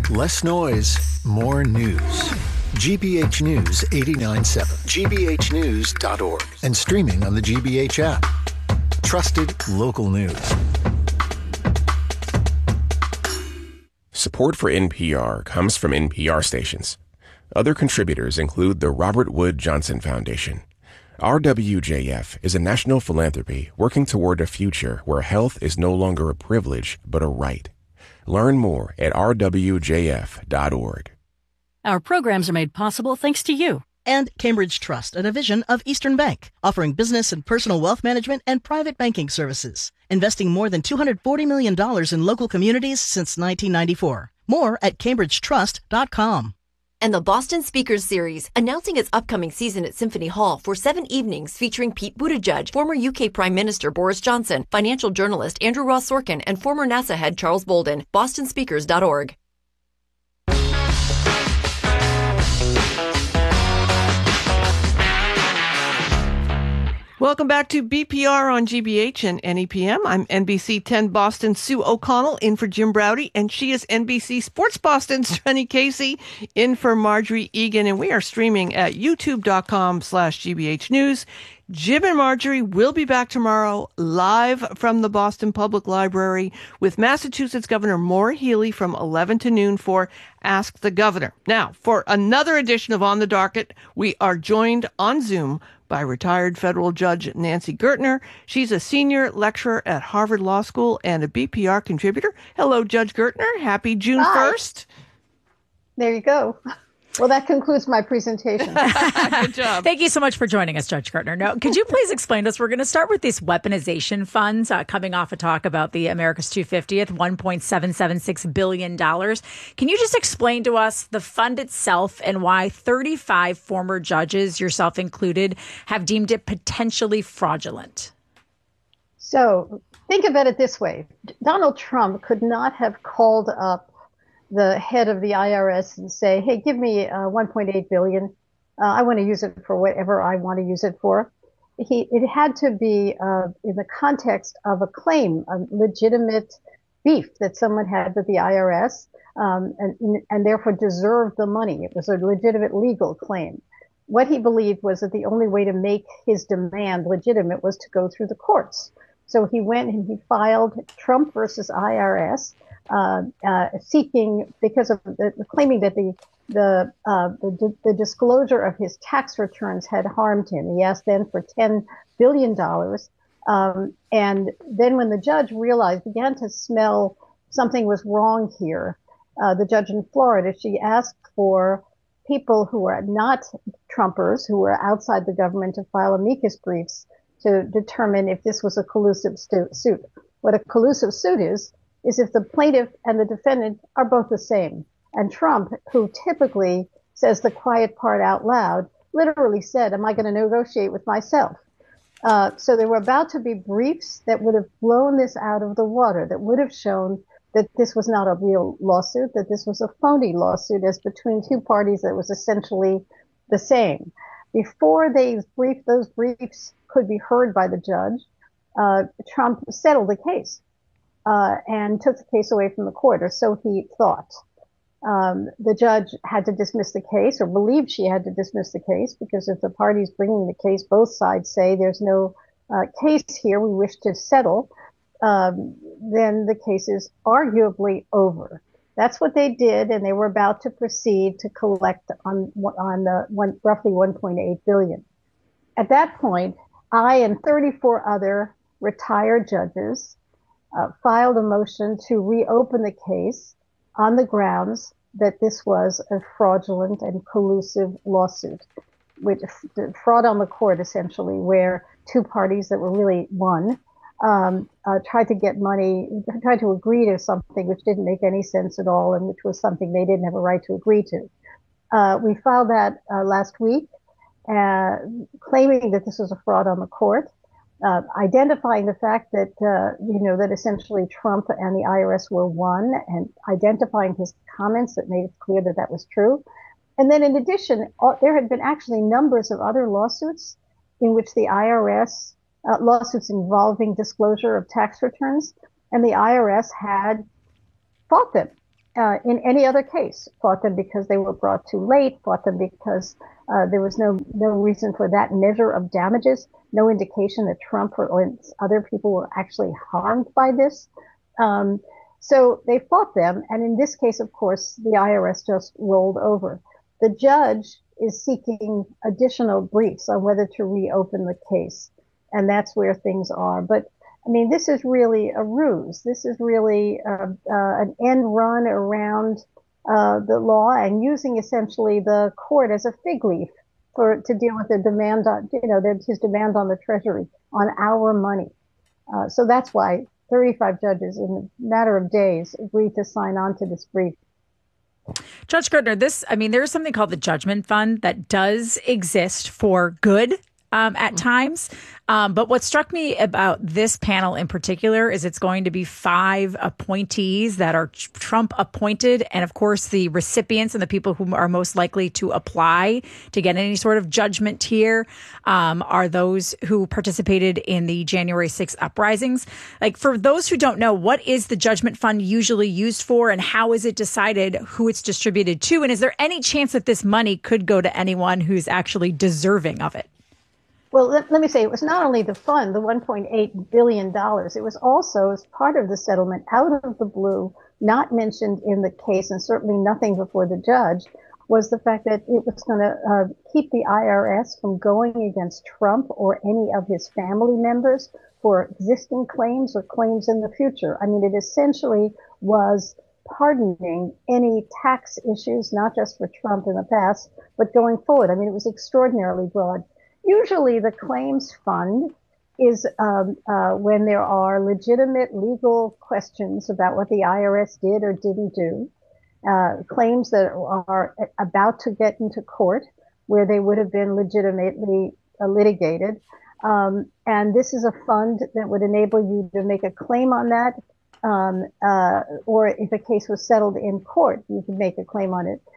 Less noise, more news. GBH News 89.7, gbhnews.org, and streaming on the GBH app. Trusted local news. Support for NPR comes from NPR stations. Other contributors include the Robert Wood Johnson Foundation. RWJF is a national philanthropy working toward a future where health is no longer a privilege, but a right. Learn more at rwjf.org. Our programs are made possible thanks to you. And Cambridge Trust, a division of Eastern Bank, offering business and personal wealth management and private banking services, investing more than $240 million in local communities since 1994. More at cambridgetrust.com. And the Boston Speakers Series, announcing its upcoming season at Symphony Hall for 7 evenings featuring Pete Buttigieg, former UK Prime Minister Boris Johnson, financial journalist Andrew Ross Sorkin, and former NASA head Charles Bolden. BostonSpeakers.org. Welcome back to BPR on GBH and NEPM. I'm NBC 10 Boston Sue O'Connell in for Jim Browdy, and she is NBC Sports Boston's Trenny Casey in for Marjorie Egan, and we are streaming at youtube.com/GBH News. Jim and Marjorie will be back tomorrow live from the Boston Public Library with Massachusetts Governor Maura Healey from 11 to noon for Ask the Governor. Now, for another edition of On the Docket, we are joined on Zoom by retired federal judge Nancy Gertner. She's a senior lecturer at Harvard Law School and a BPR contributor. Hello, Judge Gertner. Happy June 1st. There you go. Well, that concludes my presentation. Good job. Thank you so much for joining us, Judge Gertner. Now, could you please explain to us, we're going to start with these weaponization funds coming off a talk about the America's 250th, $1.776 billion. Can you just explain to us the fund itself and why 35 former judges, yourself included, have deemed it potentially fraudulent? So think about it this way. Donald Trump could not have called up the head of the IRS and say, hey, give me $1.8 billion. I want to use it for whatever I want to use it for. It had to be in the context of a claim, a legitimate beef that someone had with the IRS, and therefore deserved the money. It was a legitimate legal claim. What he believed was that the only way to make his demand legitimate was to go through the courts. So he went and he filed Trump versus IRS, seeking, because of claiming that the disclosure of his tax returns had harmed him. He asked then for $10 billion. And then when the judge began to smell something was wrong here, the judge in Florida, she asked for people who are not Trumpers, who were outside the government, to file amicus briefs to determine if this was a collusive suit. What a collusive suit is if the plaintiff and the defendant are both the same. And Trump, who typically says the quiet part out loud, literally said, am I going to negotiate with myself? So there were about to be briefs that would have blown this out of the water, that would have shown that this was not a real lawsuit, that this was a phony lawsuit as between two parties that was essentially the same. Before those briefs could be heard by the judge, Trump settled the case and took the case away from the court, or so he thought. The judge had to dismiss the case, or believed she had to dismiss the case, because if the parties bringing the case, both sides say there's no case here, we wish to settle, then the case is arguably over. That's what they did, and they were about to proceed to collect on roughly $1.8 billion. At that point, I and 34 other retired judges filed a motion to reopen the case on the grounds that this was a fraudulent and collusive lawsuit, with fraud on the court, essentially, where two parties that were really one tried to get money, tried to agree to something which didn't make any sense at all, and which was something they didn't have a right to agree to. We filed that last week, claiming that this was a fraud on the court, identifying the fact that, that essentially Trump and the IRS were one, and identifying his comments that made it clear that that was true. And then in addition, there had been actually numbers of other lawsuits in which the IRS, lawsuits involving disclosure of tax returns, and the IRS had fought them in any other case. Fought them because they were brought too late, fought them because there was no reason for that measure of damages, no indication that Trump or other people were actually harmed by this. So they fought them. And in this case, of course, the IRS just rolled over. The judge is seeking additional briefs on whether to reopen the case. And that's where things are. But I mean, this is really a ruse. This is really an end run around the law and using essentially the court as a fig leaf to deal with their demand on, his demand on the Treasury, on our money. So that's why 35 judges in a matter of days agreed to sign on to this brief. Judge Gertner, there's something called the Judgment Fund that does exist for good at times. But what struck me about this panel in particular is it's going to be 5 appointees that are Trump appointed. And of course, the recipients and the people who are most likely to apply to get any sort of judgment here are those who participated in the January 6th uprisings. Like, for those who don't know, what is the Judgment Fund usually used for, and how is it decided who it's distributed to? And is there any chance that this money could go to anyone who's actually deserving of it? Well, let me say, it was not only the fund, the $1.8 billion, it was also, as part of the settlement, out of the blue, not mentioned in the case, and certainly nothing before the judge, was the fact that it was going to keep the IRS from going against Trump or any of his family members for existing claims or claims in the future. I mean, it essentially was pardoning any tax issues, not just for Trump in the past, but going forward. I mean, it was extraordinarily broad. Usually the claims fund is when there are legitimate legal questions about what the IRS did or didn't do, claims that are about to get into court where they would have been legitimately litigated. And this is a fund that would enable you to make a claim on that. Or if a case was settled in court, you could make a claim on it.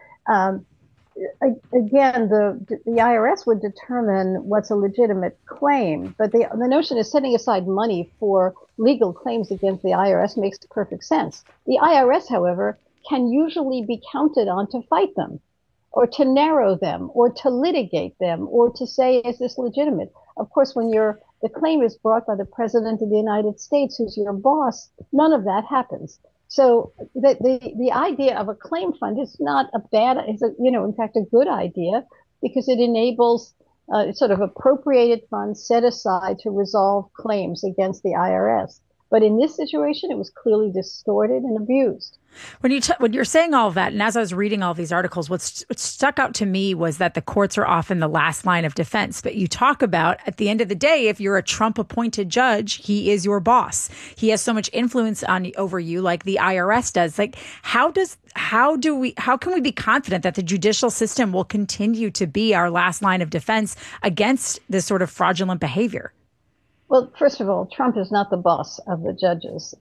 Again, the IRS would determine what's a legitimate claim, but the notion of setting aside money for legal claims against the IRS makes perfect sense. The IRS, however, can usually be counted on to fight them, or to narrow them, or to litigate them, or to say, is this legitimate? Of course, when the claim is brought by the President of the United States, who's your boss, none of that happens. So the idea of a claim fund is not a bad, in fact, a good idea, because it enables sort of appropriated funds set aside to resolve claims against the IRS. But in this situation, it was clearly distorted and abused. When you're saying all of that, and as I was reading all these articles, what stuck out to me was that the courts are often the last line of defense. But you talk about, at the end of the day, if you're a Trump-appointed judge, he is your boss. He has so much influence over you, like the IRS does. Like, how can we be confident that the judicial system will continue to be our last line of defense against this sort of fraudulent behavior? Well, first of all, Trump is not the boss of the judges.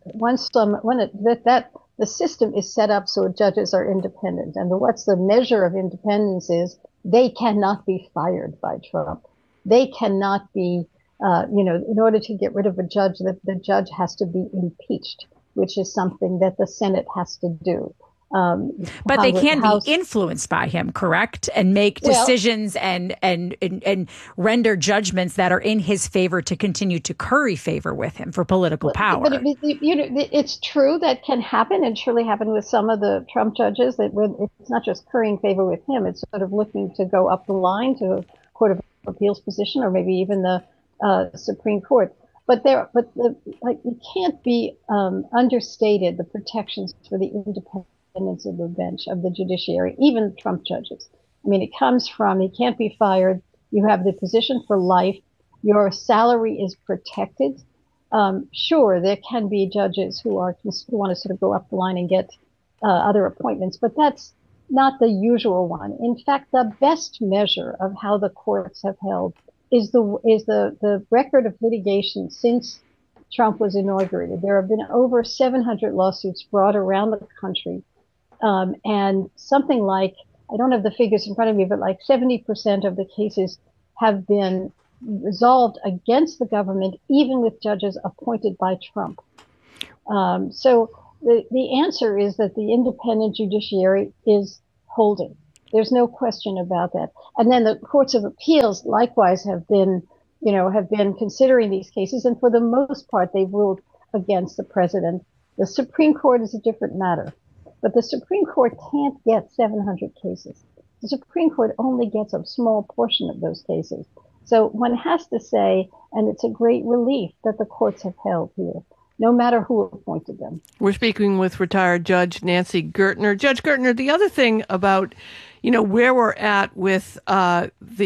The system is set up so judges are independent, and what's the measure of independence is they cannot be fired by Trump. They cannot be, in order to get rid of a judge, the judge has to be impeached, which is something that the Senate has to do. But they can be influenced by him, correct? And make decisions and render judgments that are in his favor to continue to curry favor with him for political power. But it's true that can happen, and surely happened with some of the Trump judges, that it's not just currying favor with him, it's sort of looking to go up the line to a Court of Appeals position, or maybe even the Supreme Court. But it can't be understated, the protections for the independence of the bench, of the judiciary, even Trump judges. I mean, it comes from, he can't be fired. You have the position for life. Your salary is protected. Sure, there can be judges who want to sort of go up the line and get other appointments, but that's not the usual one. In fact, the best measure of how the courts have held is the record of litigation since Trump was inaugurated. There have been over 700 lawsuits brought around the country. And something like, I don't have the figures in front of me, but like 70% of the cases have been resolved against the government, even with judges appointed by Trump. So the answer is that the independent judiciary is holding. There's no question about that. And then the courts of appeals likewise have been considering these cases, and for the most part, they've ruled against the president. The Supreme Court is a different matter, but the Supreme Court can't get 700 cases. The Supreme Court only gets a small portion of those cases. So one has to say, and it's a great relief that the courts have held here, no matter who appointed them. We're speaking with retired Judge Nancy Gertner. Judge Gertner, the other thing about where we're at with as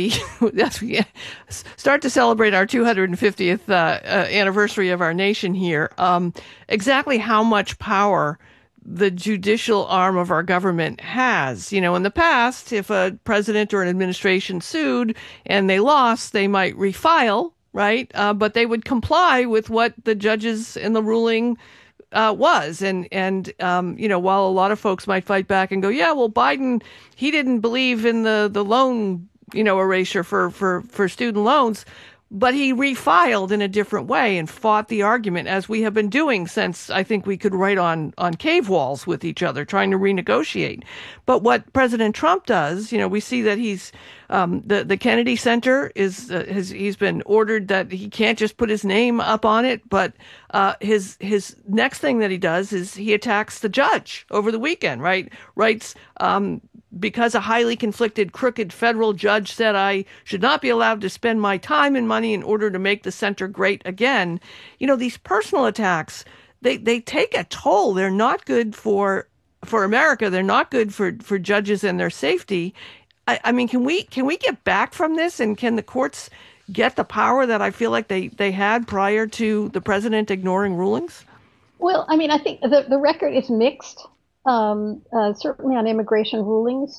we start to celebrate our 250th anniversary of our nation here, exactly how much power the judicial arm of our government has. In the past, if a president or an administration sued and they lost, they might refile, right? But they would comply with what the judges in the ruling was. And while a lot of folks might fight back and go, yeah, well, Biden, he didn't believe in the loan, erasure for student loans, but he refiled in a different way and fought the argument, as we have been doing since I think we could write on cave walls with each other, trying to renegotiate. But what President Trump does, we see that he's the Kennedy Center he's been ordered that he can't just put his name up on it, but his next thing that he does is he attacks the judge over the weekend, right? Writes, because a highly conflicted, crooked federal judge said I should not be allowed to spend my time and money in order to make the center great again. These personal attacks, they take a toll. They're not good for America. They're not good for judges and their safety. I mean, can we get back from this, and can the courts get the power that I feel like they had prior to the president ignoring rulings? Well, I mean, I think the record is mixed. Certainly on immigration rulings,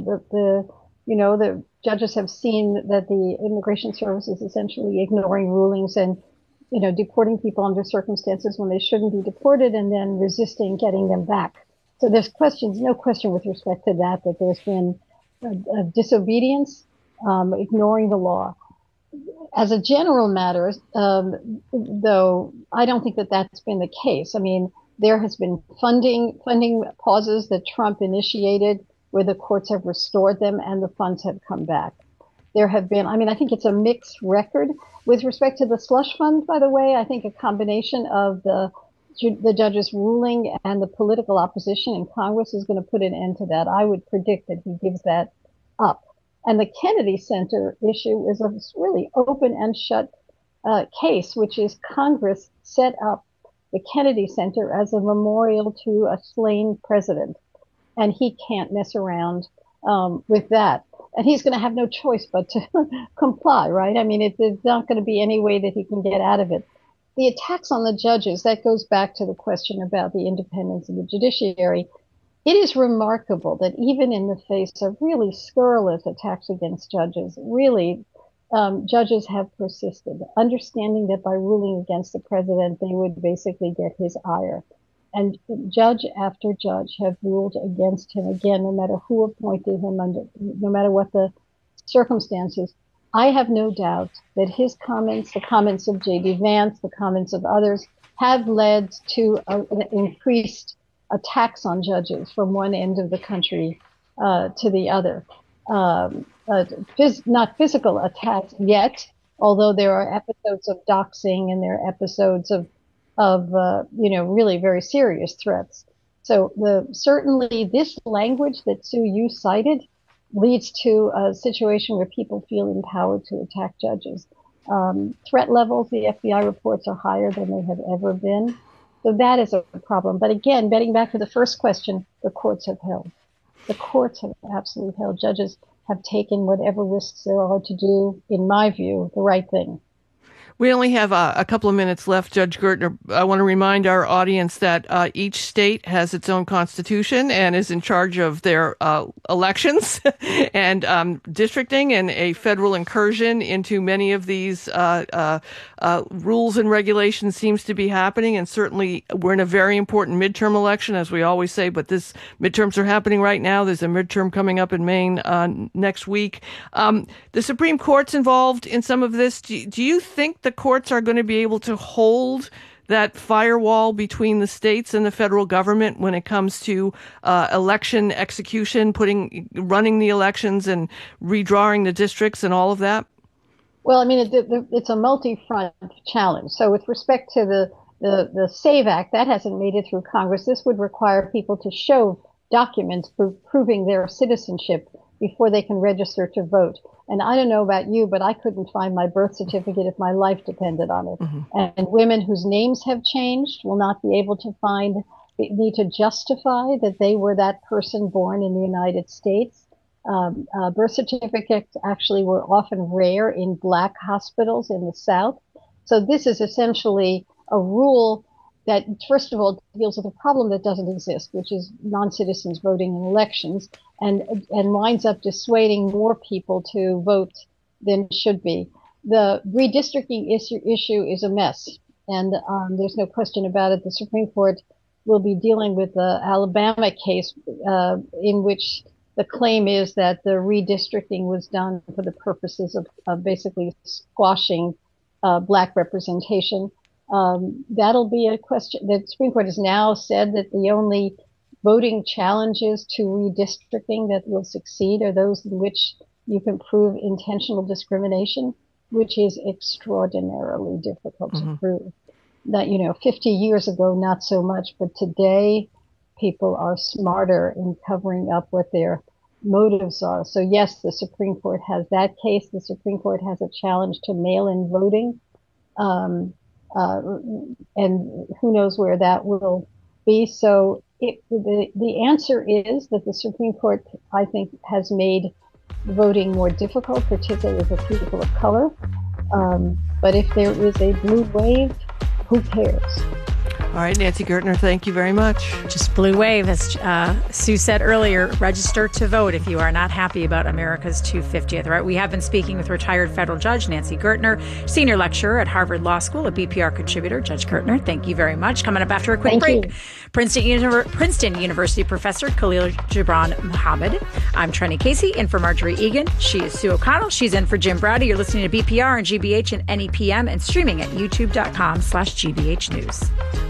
the judges have seen that the Immigration Service is essentially ignoring rulings and, deporting people under circumstances when they shouldn't be deported, and then resisting getting them back. So there's no question with respect to that there's been a disobedience, ignoring the law. As a general matter, though, I don't think that that's been the case. I mean, there has been funding pauses that Trump initiated where the courts have restored them and the funds have come back. There have been, I think it's a mixed record. With respect to the slush fund, by the way, I think a combination of the judge's ruling and the political opposition in Congress is going to put an end to that. I would predict that he gives that up. And the Kennedy Center issue is a really open and shut case, which is Congress set up the Kennedy Center as a memorial to a slain president. And he can't mess around with that. And he's going to have no choice but to comply, right? I mean, there's not going to be any way that he can get out of it. The attacks on the judges, that goes back to the question about the independence of the judiciary. It is remarkable that even in the face of really scurrilous attacks against judges, judges have persisted, understanding that by ruling against the president, they would basically get his ire. And judge after judge have ruled against him again, no matter who appointed him, no matter what the circumstances. I have no doubt that his comments, the comments of J.D. Vance, the comments of others, have led to increased attacks on judges from one end of the country to the other. Not physical attacks yet, although there are episodes of doxing and there are episodes of really very serious threats. So certainly this language that Sue, you cited, leads to a situation where people feel empowered to attack judges. Threat levels, the FBI reports, are higher than they have ever been. So that is a problem. But again, getting back to the first question, the courts have held. The courts have absolutely held. Judges have taken whatever risks there are to do, in my view, the right thing. We only have a couple of minutes left, Judge Gertner. I want to remind our audience that each state has its own constitution and is in charge of their elections and districting, and a federal incursion into many of these rules and regulations seems to be happening. And certainly we're in a very important midterm election, as we always say, but midterms are happening right now. There's a midterm coming up in Maine next week. The Supreme Court's involved in some of this. Do you think the courts are going to be able to hold that firewall between the states and the federal government when it comes to election execution, running the elections and redrawing the districts and all of that? Well, I mean, it's a multi-front challenge. So with respect to the SAVE Act, that hasn't made it through Congress. This would require people to show documents proving their citizenship before they can register to vote. And I don't know about you, but I couldn't find my birth certificate if my life depended on it. Mm-hmm. And women whose names have changed will not be able to need to justify that they were that person born in the United States. Birth certificates actually were often rare in Black hospitals in the South. So this is essentially a rule that, first of all, deals with a problem that doesn't exist, which is non-citizens voting in elections, and winds up dissuading more people to vote than should be. The redistricting issue is a mess, and there's no question about it. The Supreme Court will be dealing with the Alabama case in which the claim is that the redistricting was done for the purposes of basically squashing Black representation. That'll be a question. The Supreme Court has now said that the only voting challenges to redistricting that will succeed are those in which you can prove intentional discrimination, which is extraordinarily difficult to prove. That, 50 years ago, not so much, but today people are smarter in covering up what their motives are. So yes, the Supreme Court has that case. The Supreme Court has a challenge to mail-in voting. And who knows where that will be. So the answer is that the Supreme Court, I think, has made voting more difficult, particularly for people of color. But if there is a blue wave, who cares? All right, Nancy Gertner, thank you very much. Just blue wave, as Sue said earlier, register to vote if you are not happy about America's 250th. Right? We have been speaking with retired federal judge Nancy Gertner, senior lecturer at Harvard Law School, a BPR contributor. Judge Gertner, thank you very much. Coming up after a quick break, Princeton University professor Khalil Gibran Muhammad. I'm Trenny Casey, in for Marjorie Egan. She is Sue O'Connell. She's in for Jim Browdy. You're listening to BPR and GBH and NEPM and streaming at youtube.com/GBH News.